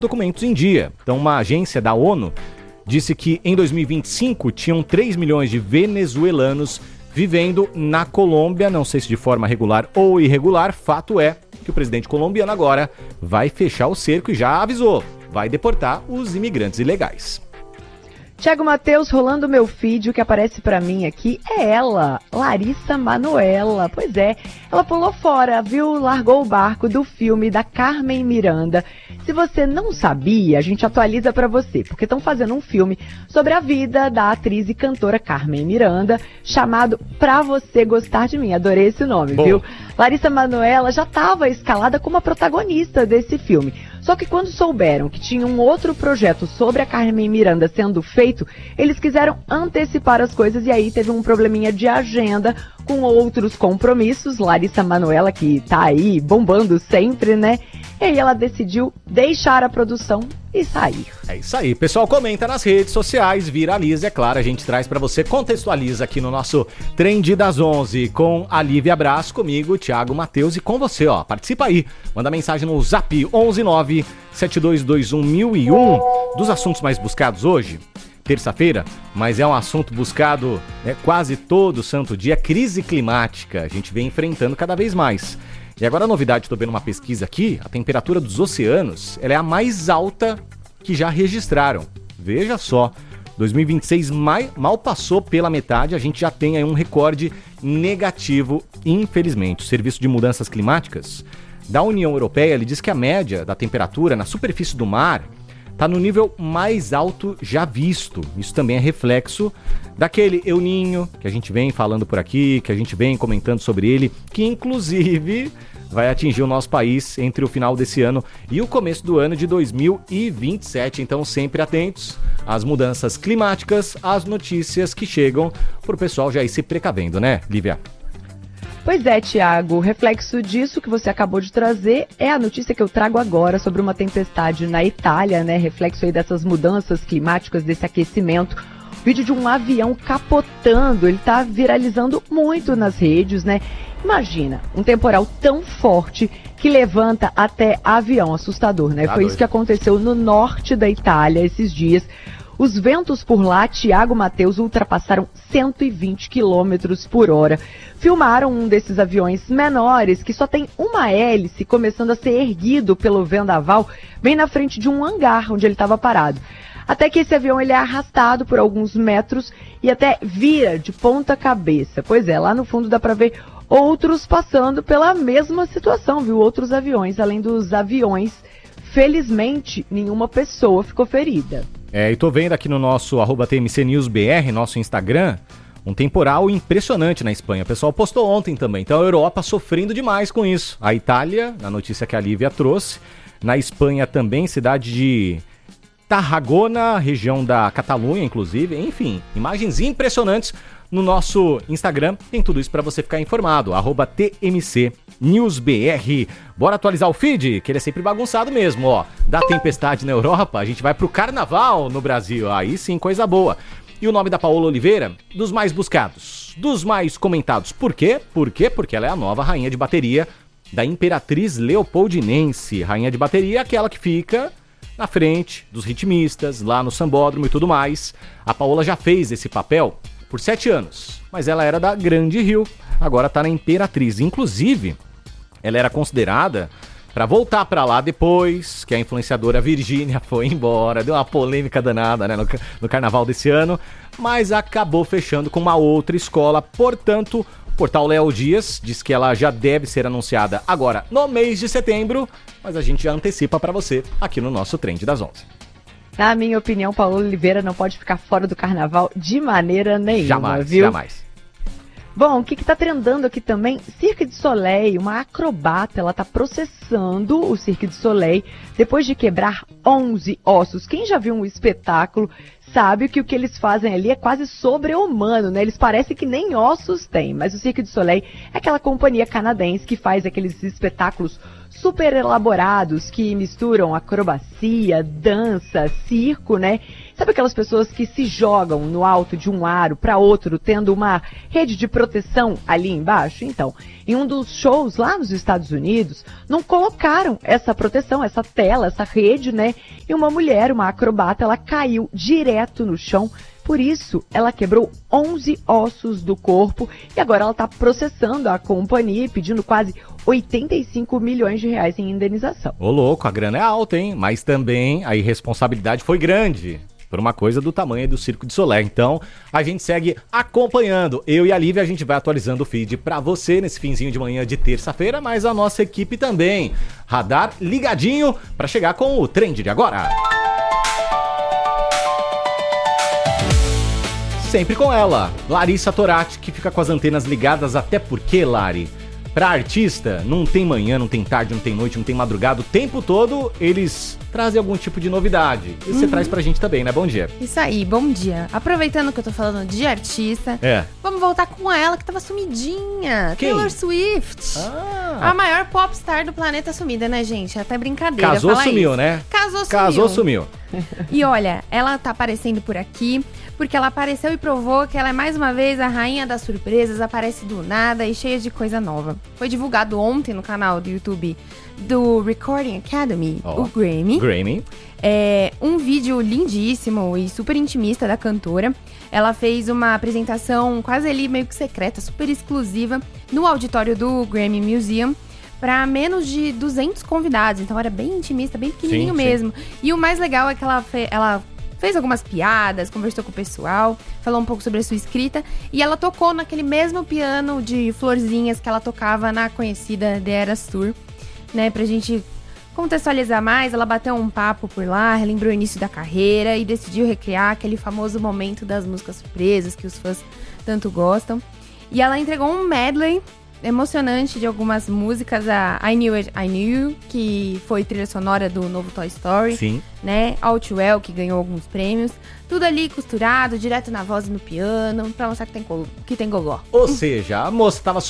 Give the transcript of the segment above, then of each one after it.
documentos em dia. Então, uma agência da ONU disse que em 2025 tinham 3 milhões de venezuelanos vivendo na Colômbia, não sei se de forma regular ou irregular. Fato é que o presidente colombiano agora vai fechar o cerco e já avisou, vai deportar os imigrantes ilegais. Thiago Matheus, rolando meu feed, o que aparece pra mim aqui é ela, Larissa Manoela. Pois é, ela pulou fora, viu? Largou o barco do filme da Carmen Miranda. Se você não sabia, a gente atualiza pra você, porque estão fazendo um filme sobre a vida da atriz e cantora Carmen Miranda, chamado Pra Você Gostar de Mim. Adorei esse nome, Bom. Viu? Larissa Manoela já estava escalada como a protagonista desse filme. Só que quando souberam que tinha um outro projeto sobre a Carmen Miranda sendo feito, eles quiseram antecipar as coisas e aí teve um probleminha de agenda com outros compromissos. Larissa Manoela, que tá aí bombando sempre, né? E aí ela decidiu deixar a produção e sair. É isso aí, pessoal, comenta nas redes sociais, viraliza, é claro, a gente traz pra você, contextualiza aqui no nosso Trend das 11 com a Lívia Brás, comigo, Thiago Matheus, e com você, ó, participa aí, manda mensagem no Zap 11972211001, dos assuntos mais buscados hoje, terça-feira, mas é um assunto buscado, né, quase todo santo dia, crise climática, a gente vem enfrentando cada vez mais. E agora a novidade, estou vendo uma pesquisa aqui, a temperatura dos oceanos, ela é a mais alta que já registraram. Veja só, 2026 mal passou pela metade, a gente já tem aí um recorde negativo, infelizmente. O Serviço de Mudanças Climáticas da União Europeia, ele diz que a média da temperatura na superfície do mar está no nível mais alto já visto. Isso também é reflexo daquele El Niño que a gente vem falando por aqui, que a gente vem comentando sobre ele, que inclusive vai atingir o nosso país entre o final desse ano e o começo do ano de 2027. Então, sempre atentos às mudanças climáticas, às notícias que chegam, para o pessoal já ir se precavendo, né, Lívia? Pois é, Thiago, o reflexo disso que você acabou de trazer é a notícia que eu trago agora sobre uma tempestade na Itália, né? Reflexo aí dessas mudanças climáticas, desse aquecimento. Vídeo de um avião capotando, ele tá viralizando muito nas redes, né? Imagina, um temporal tão forte que levanta até avião, assustador, né? Foi isso que aconteceu no norte da Itália esses dias. Os ventos por lá, Thiago Matheus, ultrapassaram 120 km por hora. Filmaram um desses aviões menores que só tem uma hélice começando a ser erguido pelo vendaval bem na frente de um hangar onde ele estava parado. Até que esse avião ele é arrastado por alguns metros e até vira de ponta cabeça. Pois é, lá no fundo dá para ver outros passando pela mesma situação, viu? Outros aviões, além dos aviões. Felizmente, nenhuma pessoa ficou ferida. E tô vendo aqui no nosso @TMCNewsBR, nosso Instagram, um temporal impressionante na Espanha. O pessoal postou ontem também. Então a Europa sofrendo demais com isso. A Itália, na notícia que a Lívia trouxe. Na Espanha também, cidade de Tarragona, região da Catalunha, inclusive. Enfim, imagens impressionantes no nosso Instagram. Tem tudo isso para você ficar informado. @TMCNewsBR. Bora atualizar o feed, que ele é sempre bagunçado mesmo, ó. Da tempestade na Europa, a gente vai pro carnaval no Brasil. Aí sim, coisa boa. E o nome da Paola Oliveira, dos mais buscados, dos mais comentados. Por quê? Porque ela é a nova rainha de bateria da Imperatriz Leopoldinense. Rainha de bateria, aquela que fica na frente dos ritmistas, lá no sambódromo e tudo mais. A Paola já fez esse papel por 7 anos, mas ela era da Grande Rio, agora tá na Imperatriz. Inclusive, ela era considerada para voltar para lá depois que a influenciadora Virgínia foi embora. Deu uma polêmica danada, né, no carnaval desse ano, mas acabou fechando com uma outra escola. Portanto, o portal Léo Dias diz que ela já deve ser anunciada agora no mês de setembro, mas a gente já antecipa para você aqui no nosso Trend das 11. Na minha opinião, Paola Oliveira não pode ficar fora do carnaval de maneira nenhuma, jamais, viu? Jamais. Bom, o que tá trendando aqui também? Cirque du Soleil, uma acrobata, ela tá processando o Cirque du Soleil depois de quebrar 11 ossos. Quem já viu um espetáculo sabe que o que eles fazem ali é quase sobre-humano, né? Eles parecem que nem ossos têm, mas o Cirque du Soleil é aquela companhia canadense que faz aqueles espetáculos super elaborados que misturam acrobacia, dança, circo, né? Sabe aquelas pessoas que se jogam no alto de um aro para outro, tendo uma rede de proteção ali embaixo? Então, em um dos shows lá nos Estados Unidos, não colocaram essa proteção, essa tela, essa rede, né? E uma mulher, uma acrobata, ela caiu direto no chão. Por isso, ela quebrou 11 ossos do corpo e agora ela está processando a companhia e pedindo quase 85 milhões de reais em indenização. Ô louco, a grana é alta, hein? Mas também a irresponsabilidade foi grande por uma coisa do tamanho do Circo de Solé. Então, a gente segue acompanhando. Eu e a Lívia, a gente vai atualizando o feed pra você nesse finzinho de manhã de terça-feira, mas a nossa equipe também. Radar ligadinho pra chegar com o Trend de agora. Sempre com ela, Larissa Torati, que fica com as antenas ligadas, até porque, Lari, pra artista, não tem manhã, não tem tarde, não tem noite, não tem madrugada, o tempo todo eles trazem algum tipo de novidade. E você traz pra gente também, né? Bom dia. Isso aí, bom dia. Aproveitando que eu tô falando de artista, vamos voltar com ela, que tava sumidinha. Quem? Taylor Swift. A maior popstar do planeta sumida, né, gente? É até brincadeira. Casou, falar sumiu, isso. né? Casou, Sumiu. E olha, ela tá aparecendo por aqui porque ela apareceu e provou que ela é mais uma vez a rainha das surpresas, aparece do nada e cheia de coisa nova. Foi divulgado ontem no canal do YouTube do Recording Academy, o Grammy. É um vídeo lindíssimo e super intimista da cantora. Ela fez uma apresentação quase ali meio que secreta, super exclusiva, no auditório do Grammy Museum, para menos de 200 convidados. Então era bem intimista, bem pequenininho mesmo. E o mais legal é que ela fez algumas piadas, conversou com o pessoal, falou um pouco sobre a sua escrita. E ela tocou naquele mesmo piano de florzinhas que ela tocava na conhecida The Eras Tour, né? Pra gente contextualizar mais, ela bateu um papo por lá, relembrou o início da carreira e decidiu recriar aquele famoso momento das músicas surpresas que os fãs tanto gostam. E ela entregou um medley emocionante de algumas músicas, a I Knew It, I Knew You, que foi trilha sonora do novo Toy Story. Sim. Né? All Too Well, que ganhou alguns prêmios. Tudo ali costurado, direto na voz e no piano, pra mostrar que tem gogó. Ou seja, a moça tava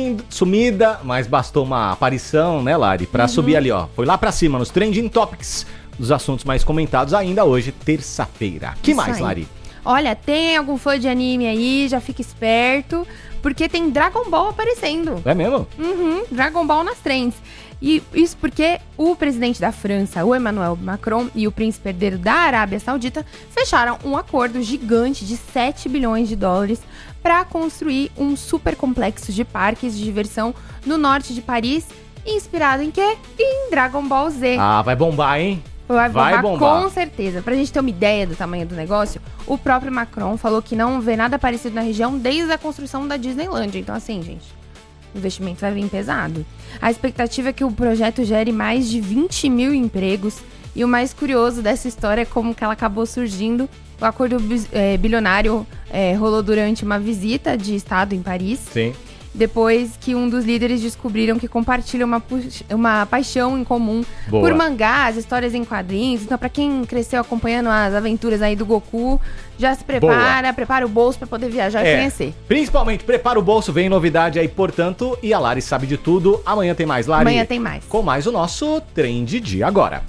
sumida, mas bastou uma aparição, né, Lari, pra subir ali, ó. Foi lá pra cima, nos Trending Topics, dos assuntos mais comentados ainda hoje, terça-feira. Que mais, Lari? Olha, tem algum fã de anime aí, já fica esperto, porque tem Dragon Ball aparecendo. É mesmo? Dragon Ball nas trends. E isso porque o presidente da França, o Emmanuel Macron, e o príncipe herdeiro da Arábia Saudita fecharam um acordo gigante de 7 bilhões de dólares para construir um super complexo de parques de diversão no norte de Paris, inspirado em quê? Em Dragon Ball Z. Ah, vai bombar, hein? Vai bombar, com certeza. Pra gente ter uma ideia do tamanho do negócio, o próprio Macron falou que não vê nada parecido na região desde a construção da Disneylandia. Então, assim, gente, o investimento vai vir pesado. A expectativa é que o projeto gere mais de 20 mil empregos. E o mais curioso dessa história é como que ela acabou surgindo. O acordo bilionário rolou durante uma visita de estado em Paris. Sim. Depois que um dos líderes descobriram que compartilha uma paixão em comum por mangás, histórias em quadrinhos. Então, pra quem cresceu acompanhando as aventuras aí do Goku, já se prepara o bolso pra poder viajar e conhecer. Principalmente, prepara o bolso, vem novidade aí, portanto. E a Lari sabe de tudo. Amanhã tem mais, Lari. Amanhã tem mais. Com mais o nosso Trend de agora.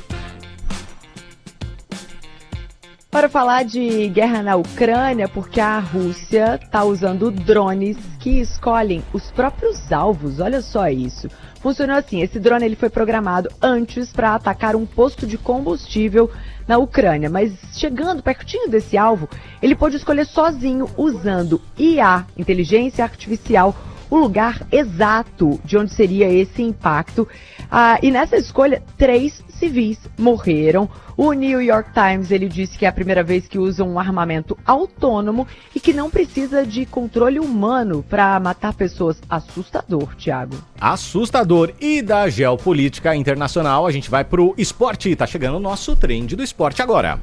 Para falar de guerra na Ucrânia, porque a Rússia está usando drones que escolhem os próprios alvos. Olha só isso. Funcionou assim, esse drone ele foi programado antes para atacar um posto de combustível na Ucrânia, mas chegando pertinho desse alvo, ele pôde escolher sozinho, usando IA, inteligência artificial, o lugar exato de onde seria esse impacto. E nessa escolha, 3 civis morreram. O New York Times ele disse que é a primeira vez que usa um armamento autônomo e que não precisa de controle humano para matar pessoas. Assustador, Thiago. Assustador. E da geopolítica internacional, a gente vai pro esporte. Tá chegando o nosso Trend do esporte agora.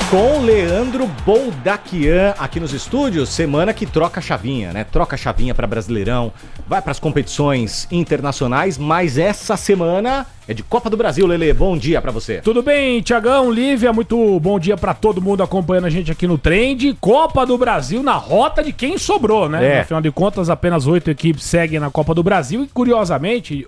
com Leandro Boldaquian aqui nos estúdios, semana que troca a chavinha, né? Troca a chavinha para Brasileirão, vai para as competições internacionais, mas essa semana é de Copa do Brasil, Lelê. Bom dia para você. Tudo bem, Tiagão, Lívia, muito bom dia para todo mundo acompanhando a gente aqui no Trend. Copa do Brasil na rota de quem sobrou, né? Afinal de contas, apenas 8 equipes seguem na Copa do Brasil e, curiosamente,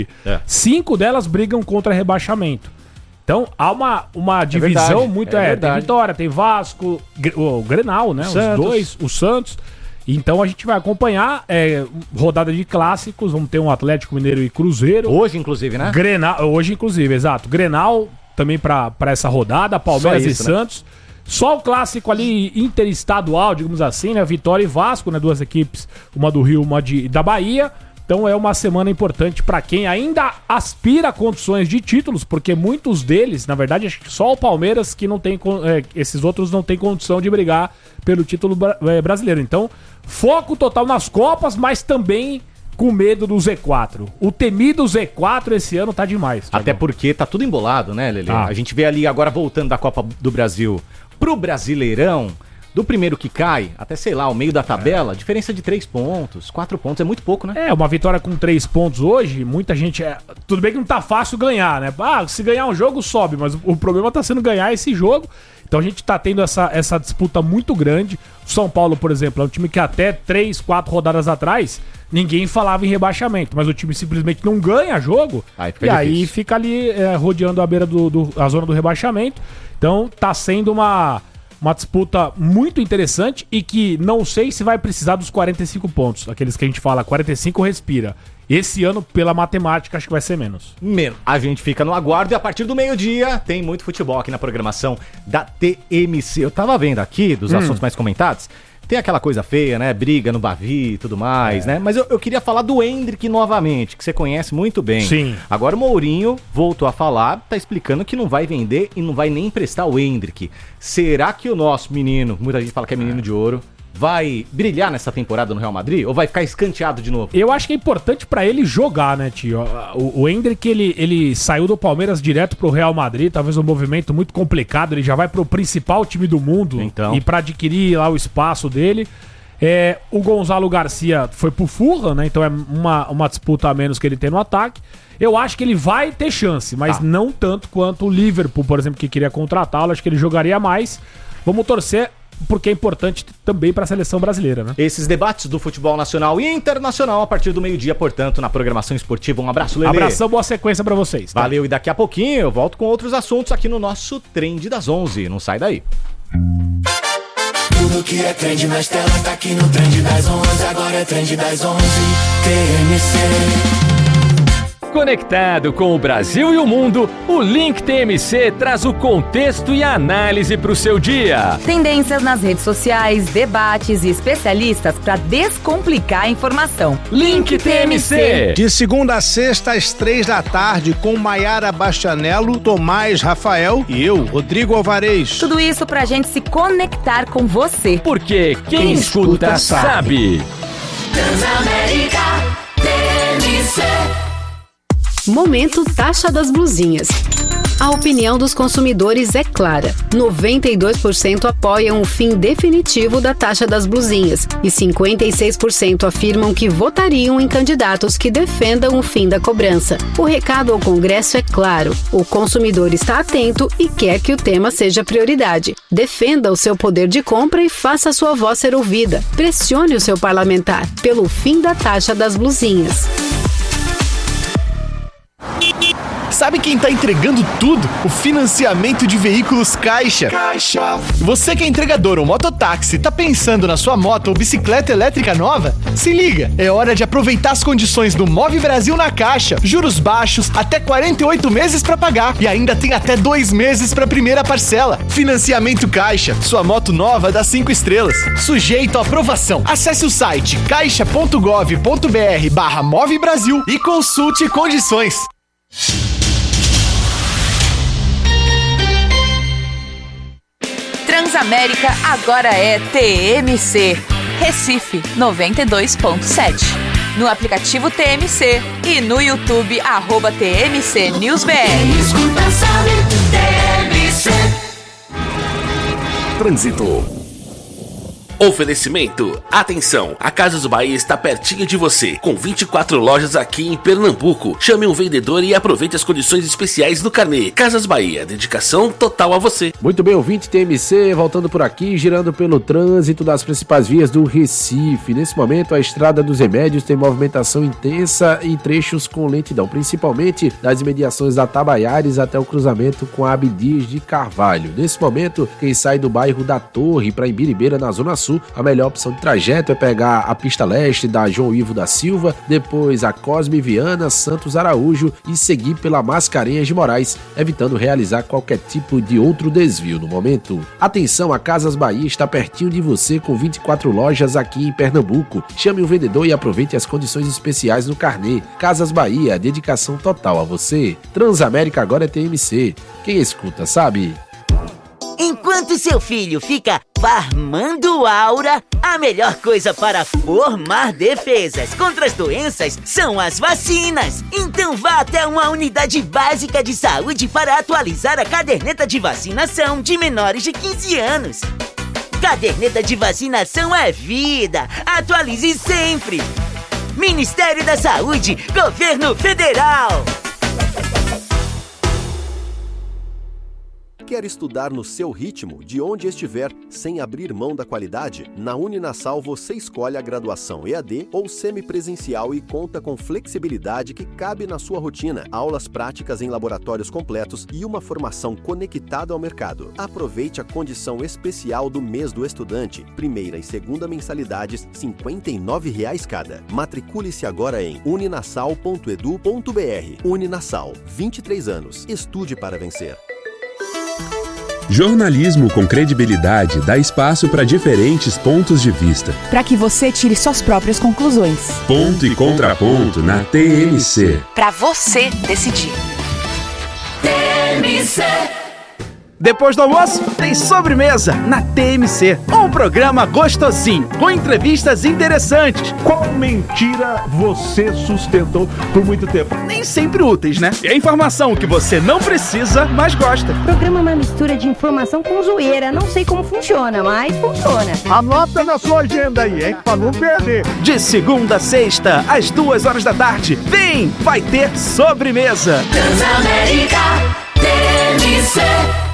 5 delas brigam contra rebaixamento. Então, há uma divisão muito... tem Vitória, tem Vasco, o Grenal, né? Os dois, o Santos. Então, a gente vai acompanhar rodada de clássicos. Vamos ter um Atlético Mineiro e Cruzeiro. Hoje, inclusive, né? Hoje, inclusive, exato. Grenal também para essa rodada. Palmeiras e Santos. Né? Só o clássico ali interestadual, digamos assim, né? Vitória e Vasco, né? Duas equipes, uma do Rio, uma da Bahia. Então é uma semana importante para quem ainda aspira a condições de títulos, porque muitos deles, na verdade, acho que só o Palmeiras que não tem, esses outros não tem condição de brigar pelo título brasileiro. Então, foco total nas Copas, mas também com medo do Z4. O temido Z4 esse ano tá demais. Até porque tá tudo embolado, né, Lelê? A gente vê ali agora voltando da Copa do Brasil pro Brasileirão. Do primeiro que cai, até, sei lá, o meio da tabela, diferença de 3 pontos, 4 pontos, é muito pouco, né? Uma vitória com 3 pontos hoje, muita gente... Tudo bem que não tá fácil ganhar, né? Se ganhar um jogo, sobe, mas o problema tá sendo ganhar esse jogo. Então a gente tá tendo essa disputa muito grande. O São Paulo, por exemplo, é um time que até 3, 4 rodadas atrás, ninguém falava em rebaixamento, mas o time simplesmente não ganha jogo, aí fica ali rodeando a beira a zona do rebaixamento. Então tá sendo uma disputa muito interessante e que não sei se vai precisar dos 45 pontos. Aqueles que a gente fala, 45 respira. Esse ano, pela matemática, acho que vai ser menos. A gente fica no aguardo e a partir do meio-dia tem muito futebol aqui na programação da TMC. Eu tava vendo aqui, dos assuntos mais comentados, tem aquela coisa feia, né? Briga no Bavi e tudo mais, né? Mas eu queria falar do Endrick novamente, que você conhece muito bem. Sim. Agora o Mourinho voltou a falar, tá explicando que não vai vender e não vai nem emprestar o Endrick. Será que o nosso menino, muita gente fala que é menino de ouro, vai brilhar nessa temporada no Real Madrid ou vai ficar escanteado de novo? Eu acho que é importante pra ele jogar, né, tio? O Endrick, ele saiu do Palmeiras direto pro Real Madrid, talvez um movimento muito complicado, ele já vai pro principal time do mundo e pra adquirir lá o espaço dele. O Gonzalo Garcia foi pro Fulham, né? Então é uma disputa a menos que ele tem no ataque. Eu acho que ele vai ter chance, mas não tanto quanto o Liverpool, por exemplo, que queria contratá-lo. Acho que ele jogaria mais. Vamos torcer, porque é importante também para a seleção brasileira, né? Esses debates do futebol nacional e internacional a partir do meio-dia, portanto, na programação esportiva. Um abraço, Lelê. Abração, boa sequência para vocês. Tá? Valeu, e daqui a pouquinho eu volto com outros assuntos aqui no nosso Trend das 11. Não sai daí. Tudo que é trend nas telas tá aqui no Trend das 11. Agora é Trend das 11, TMC. Conectado com o Brasil e o mundo, o Link TMC traz o contexto e a análise para o seu dia. Tendências nas redes sociais, debates e especialistas para descomplicar a informação. Link TMC. De segunda a sexta, às 3 da tarde, com Maiara Bastianello, Tomás Rafael e eu, Rodrigo Alvarez. Tudo isso pra gente se conectar com você. Porque quem escuta sabe. Transamérica TMC. Momento Taxa das Blusinhas. A opinião dos consumidores é clara. 92% apoiam o fim definitivo da taxa das blusinhas e 56% afirmam que votariam em candidatos que defendam o fim da cobrança. O recado ao Congresso é claro. O consumidor está atento e quer que o tema seja prioridade. Defenda o seu poder de compra e faça sua voz ser ouvida. Pressione o seu parlamentar pelo fim da taxa das blusinhas. Sabe quem tá entregando tudo? O financiamento de veículos Caixa. Você que é entregador ou mototáxi, tá pensando na sua moto ou bicicleta elétrica nova? Se liga, é hora de aproveitar as condições do Move Brasil na Caixa. Juros baixos, até 48 meses pra pagar e ainda tem até 2 meses pra primeira parcela. Financiamento Caixa, sua moto nova dá 5 estrelas. Sujeito à aprovação. Acesse o site caixa.gov.br/Move Brasil e consulte condições. Transamérica agora é TMC. Recife 92.7. No aplicativo TMC e no YouTube @TMC News BR. Quem escuta sabe, TMC. trânsito. Oferecimento. Atenção, a Casas Bahia está pertinho de você, com 24 lojas aqui em Pernambuco. Chame um vendedor e aproveite as condições especiais do carnê. Casas Bahia, dedicação total a você. Muito bem, ouvinte TMC, voltando por aqui, girando pelo trânsito das principais vias do Recife. Nesse momento, a Estrada dos Remédios tem movimentação intensa e trechos com lentidão, principalmente das imediações da Tabaiares até o cruzamento com a Abdias de Carvalho. Nesse momento, quem sai do bairro da Torre para Imbiribeira, na Zona Sul, a melhor opção de trajeto é pegar a pista leste da João Ivo da Silva, depois a Cosme Viana, Santos Araújo e seguir pela Mascarenhas de Moraes, evitando realizar qualquer tipo de outro desvio no momento. Atenção, a Casas Bahia está pertinho de você com 24 lojas aqui em Pernambuco. Chame o vendedor e aproveite as condições especiais no carnê. Casas Bahia, dedicação total a você. Transamérica agora é TMC. Quem escuta sabe. Enquanto seu filho fica farmando aura, a melhor coisa para formar defesas contra as doenças são as vacinas. Então vá até uma unidade básica de saúde para atualizar a caderneta de vacinação de menores de 15 anos. Caderneta de vacinação é vida. Atualize sempre. Ministério da Saúde, Governo Federal. Quer estudar no seu ritmo, de onde estiver, sem abrir mão da qualidade? Na Uninasal você escolhe a graduação EAD ou semipresencial e conta com flexibilidade que cabe na sua rotina, aulas práticas em laboratórios completos e uma formação conectada ao mercado. Aproveite a condição especial do mês do estudante, primeira e segunda mensalidades, R$ 59,00 cada. Matricule-se agora em uninasal.edu.br. Uninasal, 23 anos. Estude para vencer. Jornalismo com credibilidade dá espaço para diferentes pontos de vista. Para que você tire suas próprias conclusões. Ponto e contraponto na TMC. Para você decidir. TMC. Depois do almoço, tem sobremesa na TMC. Um programa gostosinho, com entrevistas interessantes. Qual mentira você sustentou por muito tempo? Nem sempre úteis, né? E a informação que você não precisa, mas gosta. O programa é uma mistura de informação com zoeira. Não sei como funciona, mas funciona. Anota na sua agenda aí, hein? Pra não perder. De segunda a sexta, às 2h da tarde. Vem, vai ter sobremesa. Transamérica TMC.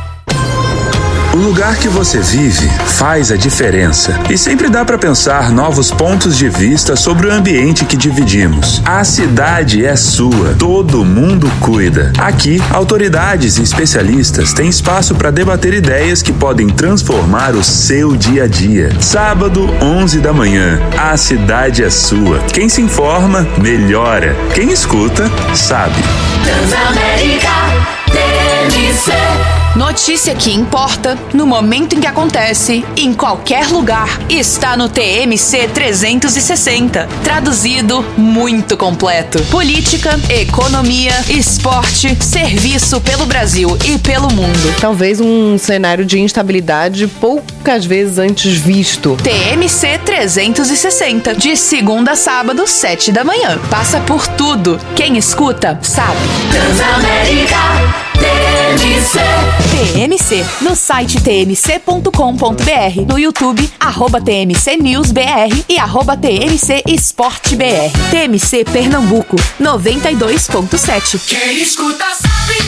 O lugar que você vive faz a diferença e sempre dá para pensar novos pontos de vista sobre o ambiente que dividimos. A cidade é sua, todo mundo cuida. Aqui, autoridades e especialistas têm espaço para debater ideias que podem transformar o seu dia a dia. Sábado, 11 da manhã, a cidade é sua. Quem se informa, melhora. Quem escuta, sabe. Transamérica TMC. Notícia que importa, no momento em que acontece, em qualquer lugar, está no TMC 360. Traduzido, muito completo. Política, economia, esporte, serviço pelo Brasil e pelo mundo. Talvez um cenário de instabilidade poucas vezes antes visto. TMC 360, de segunda a sábado, 7 da manhã. Passa por tudo. Quem escuta, sabe. Transamérica TMC. TMC, no site tmc.com.br, no YouTube, @TMCNewsBR e @TMC EsporteBR. TMC Pernambuco, 92.7. Quem escuta sabe.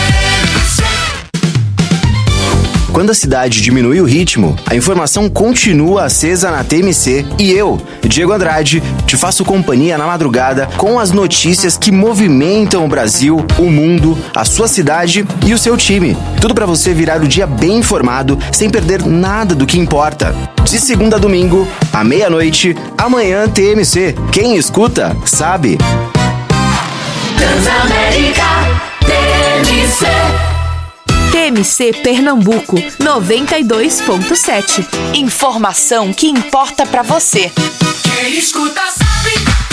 Quando a cidade diminui o ritmo, a informação continua acesa na TMC e eu, Diego Andrade, te faço companhia na madrugada com as notícias que movimentam o Brasil, o mundo, a sua cidade e o seu time. Tudo para você virar o dia bem informado, sem perder nada do que importa. De segunda a domingo, à meia-noite, amanhã TMC. Quem escuta, sabe. Transamérica TMC. TMC Pernambuco, 92.7. Informação que importa pra você. Quem escuta sabe.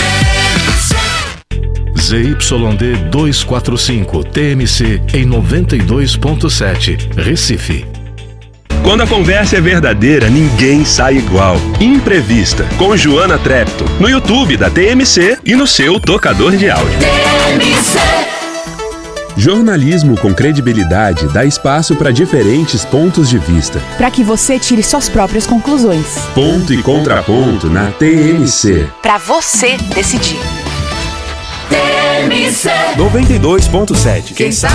ZYD 245, TMC em 92.7, Recife. Quando a conversa é verdadeira, ninguém sai igual. Imprevista, com Joana Trepto, no YouTube da TMC e no seu tocador de áudio. TMC. Jornalismo com credibilidade dá espaço para diferentes pontos de vista. Para que você tire suas próprias conclusões. Ponto e contraponto na TMC. Para você decidir. TMC 92.7. Quem sabe?